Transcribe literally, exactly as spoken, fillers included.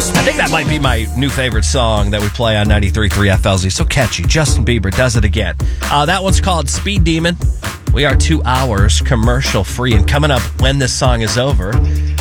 I think that might be my new favorite song that we play on ninety-three point three F L Z. So catchy. Justin Bieber does it again. Uh, that one's called Speed Demon. We are two hours commercial free. And coming up when this song is over,